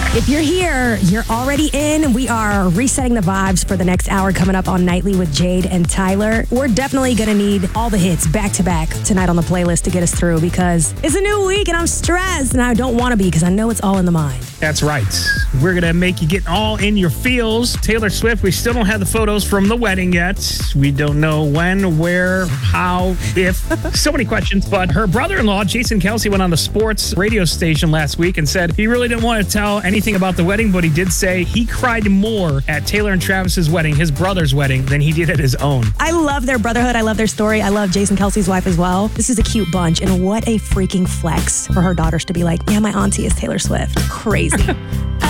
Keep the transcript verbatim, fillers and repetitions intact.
If you're here, you're already in. We are resetting the vibes for the next hour coming up on Nightly with Jade and Tyler. We're definitely going to need all the hits back to back tonight on the playlist to get us through because it's a new week and I'm stressed and I don't want to be because I know it's all in the mind. That's right. We're going to make you get all in your feels. Taylor Swift, we still don't have the photos from the wedding yet. We don't know when, where, how, if. So many questions. But her brother-in-law, Jason Kelce, went on the sports radio station last week and said he really didn't want to tell anything about the wedding, but he did say he cried more at Taylor and Travis's wedding, his brother's wedding, than he did at his own. I love their brotherhood. I love their story. I love Jason Kelce's wife as well. This is a cute bunch, and what a freaking flex for her daughters to be like, yeah, my auntie is Taylor Swift. Crazy.